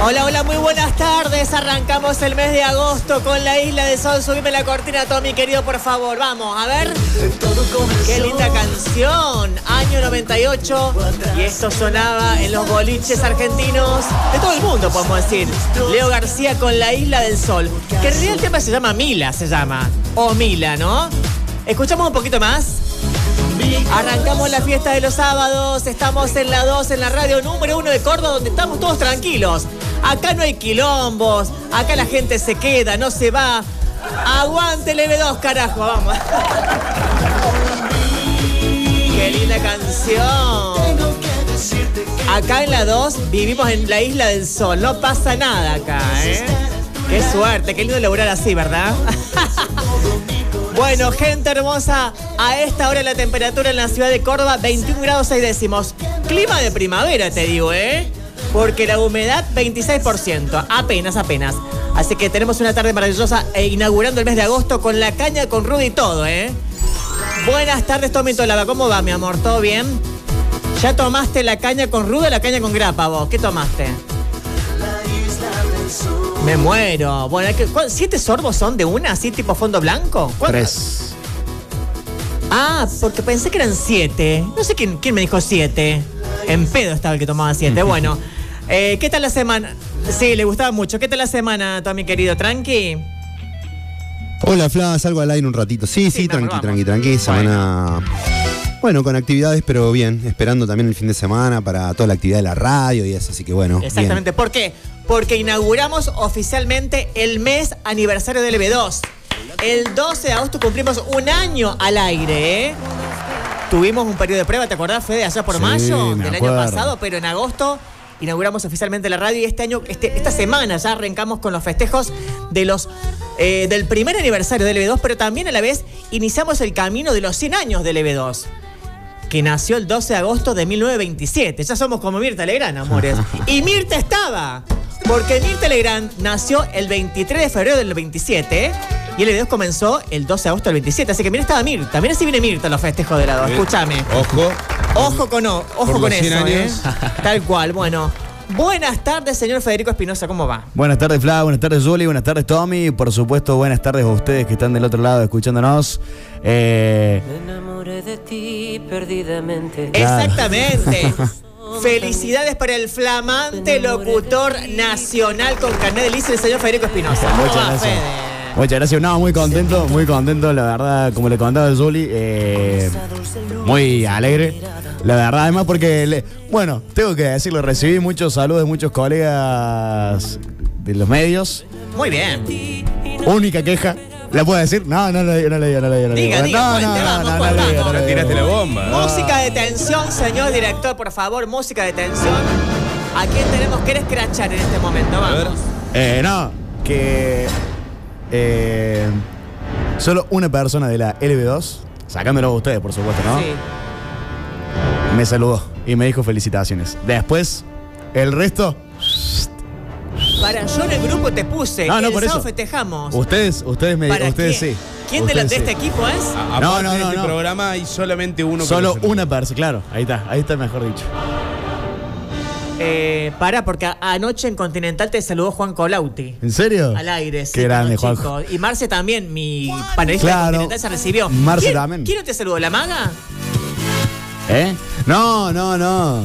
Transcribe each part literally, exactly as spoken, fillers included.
Hola, hola, muy buenas tardes. Arrancamos el mes de agosto con la Isla del Sol. Subime la cortina, Tommy, querido, por favor. Vamos, a ver. Qué linda canción. Año noventa y ocho. Y esto sonaba en los boliches argentinos de todo el mundo, podemos decir. Leo García con la Isla del Sol. Que en realidad el tema se llama Mila, se llama. O Mila, ¿no? Escuchamos un poquito más. Arrancamos la fiesta de los sábados. Estamos en la dos, en la radio número uno de Córdoba, donde estamos todos tranquilos. Acá no hay quilombos. Acá la gente se queda, no se va. Aguante el L B dos, carajo, vamos. Qué linda canción. Acá en la dos vivimos en la Isla del Sol. No pasa nada acá, ¿eh? Qué suerte, qué lindo laburar así, ¿verdad? Bueno, gente hermosa, a esta hora la temperatura en la ciudad de Córdoba, veintiún grados seis décimos. Clima de primavera, te digo, ¿eh? Porque la humedad, veintiséis por ciento. Apenas, apenas. Así que tenemos una tarde maravillosa e inaugurando el mes de agosto con la caña, con Rudy y todo, ¿eh? Buenas tardes, Tommy Tolaba. ¿Cómo va, mi amor? ¿Todo bien? ¿Ya tomaste la caña con Rudy o la caña con grapa, vos? ¿Qué tomaste? Me muero. Bueno, hay que, ¿siete sorbos son de una, así tipo fondo blanco? Tres. Ah, porque pensé que eran siete. No sé quién, quién me dijo siete. En pedo estaba el que tomaba siete. Bueno, eh, ¿qué tal la semana? Sí, le gustaba mucho. ¿Qué tal la semana, Tommy querido? ¿Tranqui? Hola, Fla, salgo al aire un ratito. Sí, sí, sí tranqui, tranqui, tranqui. Semana... Bueno, con actividades, pero bien. Esperando también el fin de semana para toda la actividad de la radio y eso, así que bueno. Exactamente. Bien. ¿Por qué? Porque inauguramos oficialmente el mes aniversario del L B dos. El doce de agosto cumplimos un año al aire, ¿eh? Tuvimos un periodo de prueba, ¿te acordás, Fede? Allá por sí, mayo del acuerdo. año pasado, pero en agosto inauguramos oficialmente la radio y este año, este, esta semana ya arrancamos con los festejos de los, eh, del primer aniversario del L B dos, pero también a la vez iniciamos el camino de los cien años del L B dos. Que nació el doce de agosto de mil novecientos veintisiete. Ya somos como Mirta Legrand, amores. Y Mirta estaba, porque Mirta Legrand nació el veintitrés de febrero del veintisiete y el L B dos comenzó el doce de agosto del veintisiete. Así que mira, estaba Mirta. Mira si viene Mirta a los festejos de la dos. Escúchame. Ojo. Ojo con, ojo por con los cien eso, años. ¿eh? Tal cual. Bueno. Buenas tardes, señor Federico Espinosa, ¿cómo va? Buenas tardes, Fla, buenas tardes, Juli, buenas tardes, Tommy, y por supuesto, buenas tardes a ustedes que están del otro lado escuchándonos. Eh... Me enamoré de ti perdidamente. Claro. Exactamente. Felicidades para el flamante locutor nacional con carnet de licencia, el señor Federico Espinosa. Muchas gracias. Fede? Muchas gracias. No, muy contento, muy contento, la verdad, como le contaba el Juli, eh, muy alegre. La verdad, además porque, le, bueno, tengo que decirlo, recibí muchos saludos de muchos colegas de los medios. Muy bien. Única queja. ¿La puedo decir? No, no, no, no, no, no, no, no, no, diga, no, diga, no, cuente, no, vamos, no, pues, no, vamos. no, no, Tiraste la bomba. Música de tensión, señor director, por favor, música de tensión. ¿A quién tenemos que escrachar en este momento? Vamos. Eh, no, que eh, solo una persona de la L B dos, sacándolo a ustedes, por supuesto, ¿no? Sí. Me saludó y me dijo felicitaciones. Después, el resto... Para, yo en el grupo te puse. No, no, el por sábado eso. festejamos. Ustedes, ustedes me ¿Para ustedes quién? sí. ¿Quién de, la, de Ustedes este sí. equipo es? A- No, aparte no, de no, este no. programa hay solamente uno que Solo no se una persona, claro. Ahí está, ahí está mejor dicho. Eh, para, porque a- anoche en Continental te saludó Juan Colauti. ¿En serio? Al aire, sí. Qué grande, con los Juanjo. chicos. Y Marce también, mi panelista Claro. de Continental, se recibió. Marce ¿Quién, también. ¿Quién no te saludó? ¿La maga? ¿Eh? No, no, no.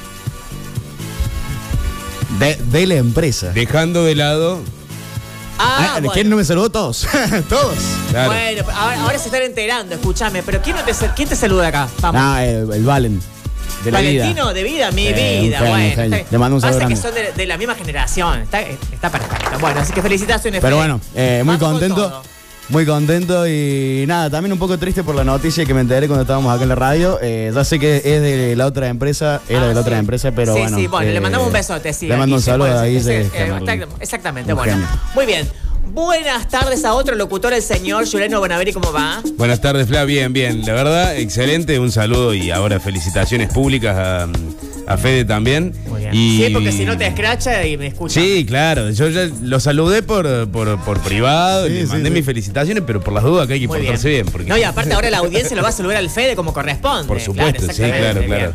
De, de la empresa. Dejando de lado. Ah, Ah, bueno. ¿Quién no me saludó? Todos. Todos. Claro. Bueno, ahora, ahora se están enterando, escúchame. Pero ¿quién, no te, quién te saluda acá? Vamos. Ah, el, el Valen. De la Valentino, vida. de vida, mi Sí, vida. un genio, Bueno, un genio. está- Le mando un saludo pasa que grande. son de, de la misma generación. Está, está perfecto. Bueno, así que felicitaciones. Pero Fede. bueno, eh, muy Vamos con contento. todo. Muy contento y nada, también un poco triste por la noticia que me enteré cuando estábamos acá en la radio. Eh, ya sé que es de la otra empresa, era Ah, de la otra sí. empresa, pero sí, bueno. Sí, bueno, eh, le mandamos un besote, sí. Le mando un Guille, saludo bueno, a sí, Guille. sí, que eh, me- exact- Exactamente, un bueno. genio. Muy bien. Buenas tardes a otro locutor, el señor Juliano Bonaveri, ¿cómo va? Buenas tardes, Fla. Bien, bien. La verdad, excelente. Un saludo y ahora felicitaciones públicas a, a Fede también. Muy bien. Y... Sí, porque si no te escracha y me escucha. Sí, claro. Yo ya lo saludé por, por, por privado, Sí, le sí, mandé sí. mis felicitaciones, pero por las dudas que hay que Muy portarse bien. porque... No, y aparte ahora la audiencia lo va a saludar al Fede como corresponde. Por supuesto, sí, claro, exactamente, claro. bien.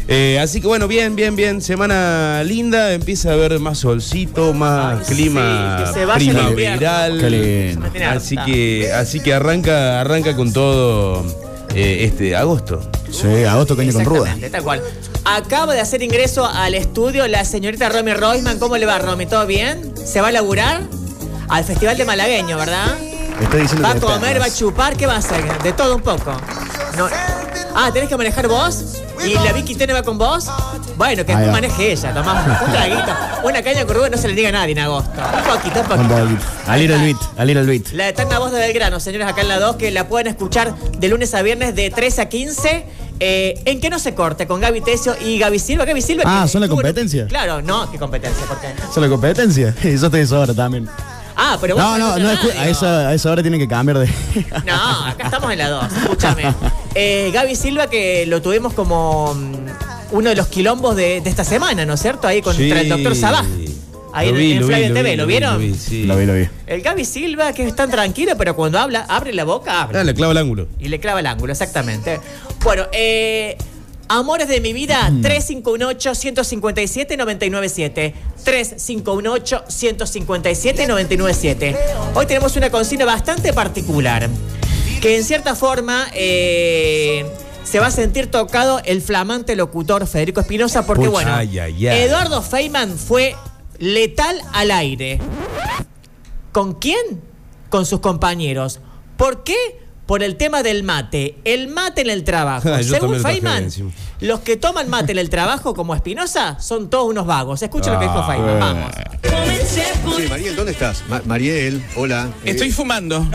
Eh, así que bueno, bien, bien, bien. Semana linda. Empieza a haber más solcito, más Ay, clima sí, que se vaya primaveral. Así que, así que arranca, arranca con todo eh, este agosto. Sí, agosto caña con ruda. Tal cual. Acaba de hacer ingreso al estudio la señorita Romy Roisman. ¿Cómo le va, Romy? ¿Todo bien? ¿Se va a laburar? Al Festival de Malagueño, ¿verdad? Estoy diciendo ¿Va que a comer, va a chupar? ¿Qué va a hacer? De todo un poco. No. Ah, ¿tenés que manejar vos? ¿Y la Vicky Tene va con vos? Bueno, que después maneje ella. Tomás un traguito. Una caña con ruda no se le diga a nadie en agosto. Un poquito, un poquito. Un poquito. A little bit, a little bit. La eterna voz de Belgrano, señores, acá en la dos, que la pueden escuchar de lunes a viernes de tres a quince. Eh, ¿En qué no se corte? Con Gaby Tesio y Gaby Silva. Gaby Silva. Ah, que, ¿son la estuvo, competencia? Claro, no, ¿qué competencia? ¿Por qué? ¿Son la competencia? Eso te hizo ahora también. Ah, pero vos No, no, no, escu- a, esa, a esa hora tienen que cambiar de. No, acá estamos en la dos, escúchame. Eh, Gaby Silva, que lo tuvimos como um, uno de los quilombos de, de esta semana, ¿no es cierto? Ahí contra Sí. el doctor Sabaj. Ahí Lo en, vi, en lo Flavia vi, T V, lo ¿lo vi, vieron? lo vi, sí. Lo vi, lo vi. El Gaby Silva, que es tan tranquilo, pero cuando habla, abre la boca, abre. Ah, le clava el ángulo. Y le clava el ángulo, exactamente. Bueno, eh, amores de mi vida, tres cinco uno ocho, uno cinco siete, nueve nueve siete. tres cinco uno ocho, uno cinco siete, nueve nueve siete. Hoy tenemos una consigna bastante particular, que en cierta forma eh, se va a sentir tocado el flamante locutor Federico Espinosa, porque Pucha, bueno, ay, ay, ay. Eduardo Feynman fue letal al aire. ¿Con quién? Con sus compañeros. ¿Por qué? Por el tema del mate. El mate en el trabajo. Yo Según también lo traje Feynman, encima. los que toman mate en el trabajo, como Espinosa, son todos unos vagos. Escucha lo que dijo Feynman. Vamos. Sí, Mariel, ¿dónde estás? Ma- Mariel, hola. Estoy Eh, fumando.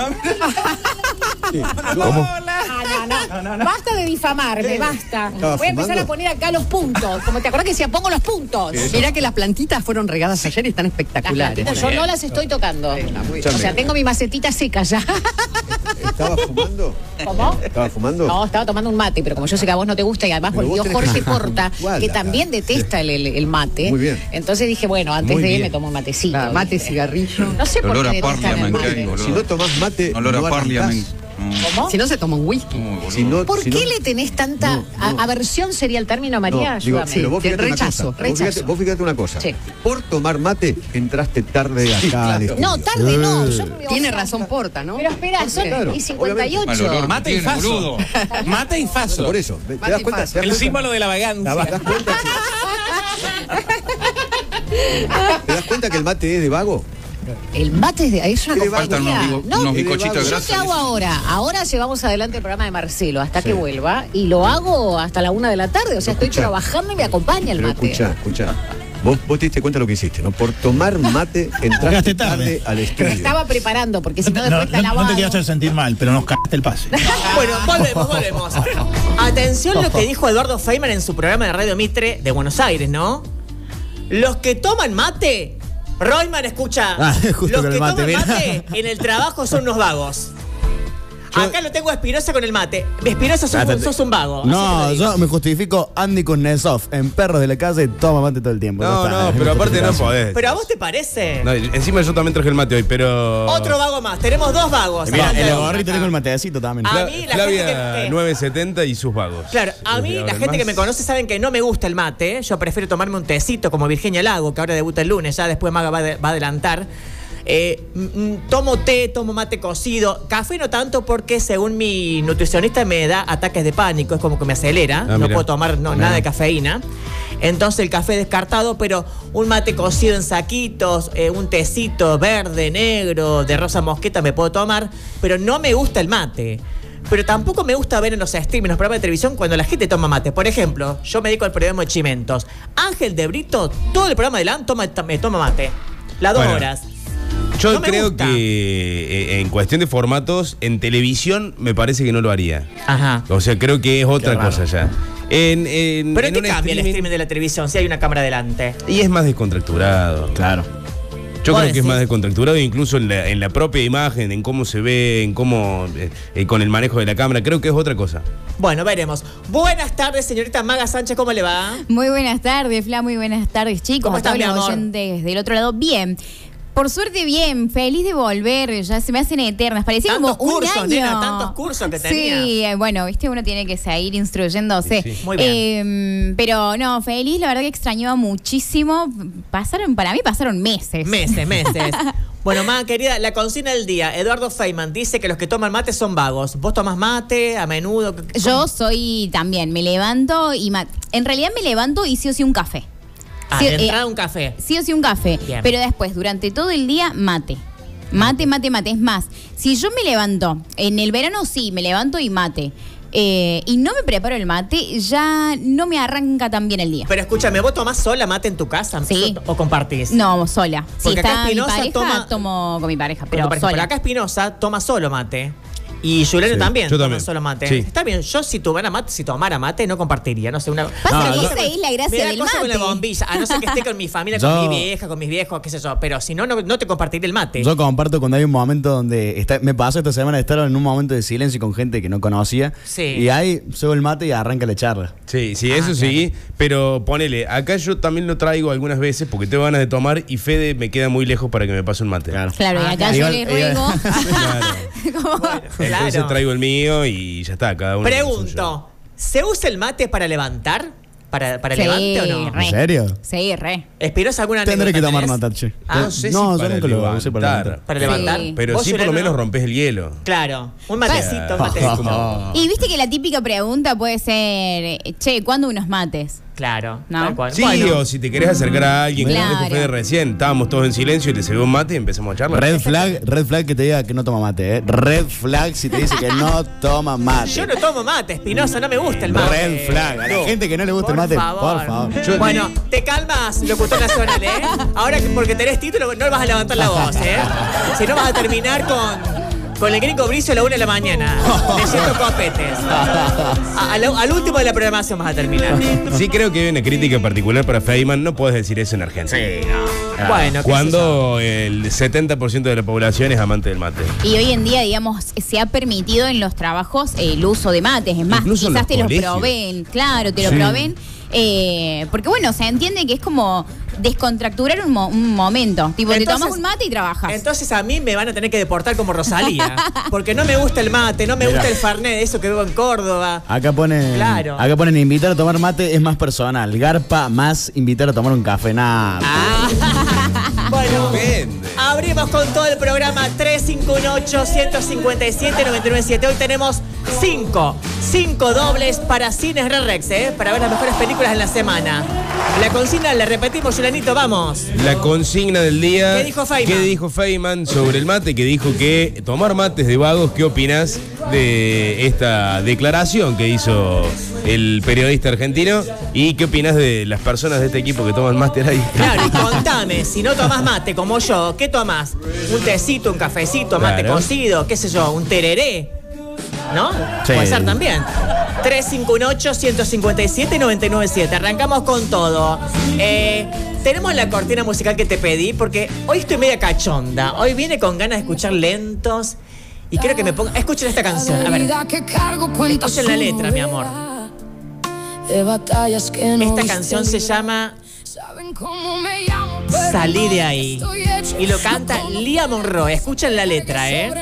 sí, ¿Cómo? Ah, no, no. Basta de difamarme, basta. ¿Estaba Voy a empezar fumando? a poner acá los puntos. Como te acuerdas que decía, pongo los puntos. Mirá que las plantitas fueron regadas ayer y están Las espectaculares. plantitas, yo no las estoy tocando. O sea, tengo mi macetita seca ya. ¿Estabas fumando? ¿Cómo? ¿Estabas fumando? No, estaba tomando un mate, pero como yo sé que a vos no te gusta y además Pero volvió vos tenés Jorge que- Porta, Igual, que acá. también detesta el, el- el mate. Muy bien. Entonces dije, bueno, antes Muy de bien. me tomo un matecito. Ah, mate, ¿viste? cigarrillo. No sé por Olor qué a detestan el Parliament, mate. ¿qué hay, boludo? Si no tomás mate, Olor no a Parliament. arrancás. ¿Cómo? Si no se toma un whisky. Si no, ¿Por si qué no- le tenés tanta No, no. a- aversión sería el término, María? No, digo, Ayúdame. pero vos Sí, fíjate una rechazo, cosa. Vos fíjate, rechazo. vos fíjate una cosa. Sí. Por tomar mate, entraste tarde acá al estudio. No, tarde no. Yo, Tiene o sea, razón Porta, ¿no? Pero espera, son Claro, y cincuenta y obviamente. ocho. Mal olor. Mate y Tiene, faso. boludo. Mate y faso. Por eso, ¿te Mate das y cuenta? faso. ¿Te das El cuenta? símbolo de la ¿Te vagancia. das cuenta que- ¿Te das cuenta que el mate es de vago? El mate es, de, es una ¿Qué le compañía. Faltan unos, bigo- No, unos bicochitos de ¿yo grasa. qué hago ahora? Ahora llevamos adelante el programa de Marcelo hasta que vuelva y lo hago hasta la una de la tarde. O sea, estoy Escuchá. trabajando y me acompaña el Pero mate. escuchá, escuchá. Vos, vos te diste cuenta de lo que hiciste, ¿no? Por tomar mate entraste Llegaste tarde tarde. al Me estudio. estaba preparando porque si no No, después está no- no lavado. te quiero hacer sentir mal, pero nos cagaste el pase. Bueno, volvemos, volvemos. Atención lo que dijo Eduardo Feynman en su programa de Radio Mitre de Buenos Aires, ¿no? Los que toman mate, Royman, escucha. Ah, justo los con que el mate, toman mira. mate en el trabajo son unos vagos. Acá lo tengo a Espinosa con el mate. Espinosa sos, un- sos un vago. No, así te lo yo digo. me justifico Andy Kuznetsov en Perros de la Casa y toma mate todo el tiempo. No, Ya está, no, es mi pero aparte no justificación. podés. Pero a vos te parece. No, encima yo también traje el mate hoy, pero. Otro vago más. Tenemos dos vagos. Mira, Acá. en el gorrito tengo el matecito también. Ah, Fla- A mí, la Flavia gente que- que- nueve setenta y sus vagos. Claro, a mí, la gente que me conoce saben que no me gusta el mate. Yo prefiero tomarme un tecito como Virginia Lago, que ahora debuta el lunes, ya después Maga va, a de- va a adelantar. Eh, mm, tomo té, tomo mate cocido. Café no tanto porque según mi nutricionista me da ataques de pánico, es como que me acelera. Ah, no mira. puedo tomar no, nada de cafeína. Entonces el café descartado, pero un mate cocido en saquitos, eh, un tecito verde, negro, de rosa mosqueta me puedo tomar, pero no me gusta el mate. Pero tampoco me gusta ver en los streams, en los programas de televisión, cuando la gente toma mate. Por ejemplo, yo me dedico al periodismo de Chimentos. Ángel de Brito, todo el programa de LAN toma, me toma mate. Las dos Bueno. horas. Yo No me creo gusta. que eh, en cuestión de formatos, en televisión me parece que no lo haría. Ajá. O sea, creo que es otra raro. cosa ya. En, en, ¿Pero en qué un cambia el streaming- streaming de la televisión si hay una cámara delante? Y es más descontracturado. Claro. Yo ¿Vos creo que es decís? más descontracturado, incluso en la, en la propia imagen, en cómo se ve, en cómo eh, eh, con el manejo de la cámara. Creo que es otra cosa. Bueno, veremos. Buenas tardes, señorita Maga Sánchez, ¿cómo le va? Muy buenas tardes, Fla, muy buenas tardes, chicos. ¿Cómo a todos estás, mi los amor? oyentes del otro lado. Bien. Por suerte bien, feliz de volver, ya se me hacen eternas, parecía tantos como un cursos, año. Nena, tantos cursos que tenía. Sí, bueno, viste, uno tiene que seguir instruyéndose. Sí, sí. Muy bien. Eh, pero no, feliz, la verdad que extrañaba muchísimo. Pasaron, para mí pasaron meses. Meses, meses. Bueno, ma, querida, la consigna del día. Eduardo Feynman dice que los que toman mate son vagos. ¿Vos tomás mate a menudo? ¿Cómo? Yo soy también, me levanto y... ma- en realidad me levanto y sí o sí un café. Ah, Sí, de eh, entrada un café. Sí o sí un café. Bien. Pero después, durante todo el día, mate. Mate, mate, mate. Es más, si yo me levanto, en el verano sí, me levanto y mate. Eh, y no me preparo el mate, ya no me arranca tan bien el día. Pero escúchame, ¿vos tomás sola mate en tu casa? Sí. ¿O compartís? No, sola. Si Porque acá está mi Espinosa pareja, toma- tomo con mi pareja, Pero pero por ejemplo, sola. acá Espinosa toma solo mate. Y Juliano Sí, también yo toma también. solo mate. Sí. Está bien, yo si tomara mate, si tomara mate, no compartiría. No sé, una. Pasa No, que yo- esa es la Me gracia da del cosa con la mate. bombilla, a no ser que esté con mi familia, Yo- con mi vieja, con mis viejos, qué sé yo. Pero si no, no, no te compartiría el mate. Yo comparto cuando hay un momento donde está, me pasó esta semana de estar en un momento de silencio con gente que no conocía. Sí. Y ahí subo el mate y arranca la charla. Sí, sí, Ah, eso sí, pero ponele, acá yo también lo traigo algunas veces porque tengo ganas de tomar y Fede me queda muy lejos para que me pase un mate. Claro. Claro, y Ah, acá claro. yo Igual- le igual- ruego. Claro. Como- Bueno, Entonces claro. traigo el mío y ya está, cada uno. con el suyo. Pregunto, ¿se usa el mate para levantar? ¿Para, para Sí, levante o no? re. ¿En serio? Sí, re. ¿Espirosa alguna Tendré que anécdota tomar tenés? nota, che. Ah, No sé si No, yo para nunca lo usé para levantar. levantar. ¿Para levantar? Sí. Pero ¿Vos, sí por lo Juliano? menos rompes el hielo. Claro, un matecito, un matecito. Y viste que la típica pregunta puede ser, eh, che, ¿cuándo unos mates? Claro, No. tal cual. Sí, Bueno, o si te querés acercar a alguien, como Claro. dijo Fede recién, estábamos todos en silencio y te sirvió un mate y empezamos a charlar. Red flag, red flag que te diga que no toma mate, ¿eh? Red flag si te dice que no toma mate. yo no tomo mate, Espinosa, no me gusta el mate. Red flag. A la gente que no le gusta Por el mate, favor. por favor. Yo- Bueno, te calmas, locutor nacional, ¿eh? Ahora que porque tenés título no vas a levantar la voz, ¿eh? Si no vas a terminar con, con el gringo Bricio a la una de la mañana, leyendo copetes. A- al, al último de la programación vas a terminar. Sí creo que hay una crítica particular para Feynman, no puedes decir eso en Argentina. Bueno, qué sé yo. Cuando el setenta por ciento de la población es amante del mate. Y hoy en día, digamos, se ha permitido en los trabajos eh, el uso de mates. Es más, Incluso en quizás los te los colegios. proveen. Claro, te lo Sí. proveen. eh, porque bueno, se entiende que es como descontracturar un, mo- un momento. Tipo, te Entonces- tomas un mate y trabajas. Entonces a mí me van a tener que deportar como Rosalía. Porque no me gusta el mate, no me Mira. gusta el Fernet, eso que veo en Córdoba. Acá ponen, Claro. acá ponen invitar a tomar mate es más personal. Garpa más invitar a tomar un café, nada. Ah. Bueno, Depende. abrimos con todo el programa tres cinco uno ocho, uno cinco siete, nueve nueve siete. Hoy tenemos cinco, cinco dobles para Cines Rex, ¿eh? Para ver las mejores películas en la semana. La consigna la repetimos, Yulanito, vamos. La consigna del día. ¿Qué dijo Feynman? ¿Qué dijo Feynman sobre el mate? Que dijo que tomar mates de vagos. ¿Qué opinas de esta declaración que hizo el periodista argentino? ¿Y qué opinas de las personas de este equipo que toman mate ahí? Claro, y contame, si no tomás mate como yo, ¿qué tomás? ¿Un tecito, un cafecito, mate Claro. cocido, qué sé yo, un tereré? ¿No? Sí. Puede ser también. tres cinco uno ocho, uno cinco siete, nueve nueve siete. Arrancamos con todo. Eh, tenemos la cortina musical que te pedí porque hoy estoy media cachonda. Hoy viene con ganas de escuchar lentos y quiero que me ponga... Escuchen esta canción. A ver. Escuchen la letra, mi amor. Esta canción se llama Salí de ahí. Y lo canta Lía Monroe. Escuchen la letra, ¿eh?